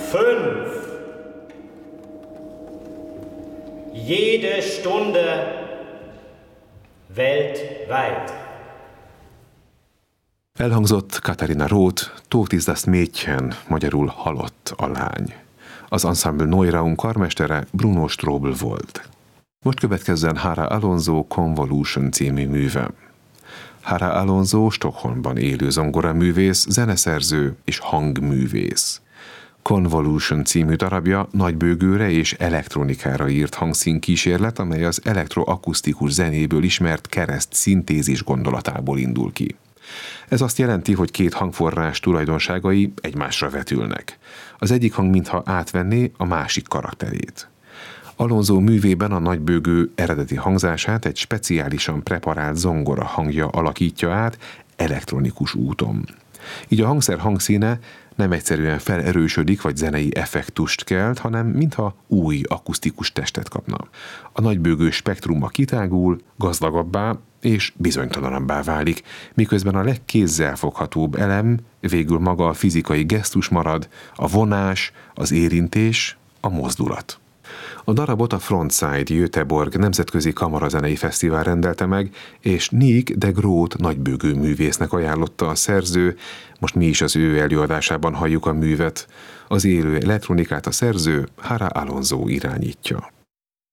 5. Jede Stunde weltweit. Elhangzott Katharina Roth, Tot ist das Mädchen, magyarul halott a lány. Az Ensemble Neuraum karmestere Bruno Strobel volt. Most következzen Hara Alonso Convolution című műve. Hara Alonso Stockholmban élő zongoraművész, zeneszerző és hangművész. Convolution című darabja nagybőgőre és elektronikára írt hangszínkísérlet, amely az elektroakusztikus zenéből ismert kereszt szintézis gondolatából indul ki. Ez azt jelenti, hogy két hangforrás tulajdonságai egymásra vetülnek. Az egyik hang mintha átvenné a másik karakterét. Alonso művében a nagybőgő eredeti hangzását egy speciálisan preparált zongora hangja alakítja át elektronikus úton. Így a hangszer hangszíne nem egyszerűen felerősödik vagy zenei effektust kelt, hanem mintha új akusztikus testet kapna. A nagybőgő spektruma kitágul, gazdagabbá és bizonytalanabbá válik, miközben a legkézzelfoghatóbb elem végül maga a fizikai gesztus marad, a vonás, az érintés, a mozdulat. A darabot a Frontside Göteborg Nemzetközi Kamarazenei Fesztivál rendelte meg, és Nick de Groot nagybőgő művésznek ajánlotta a szerző, most mi is az ő előadásában halljuk a művet. Az élő elektronikát a szerző Hara Alonso irányítja.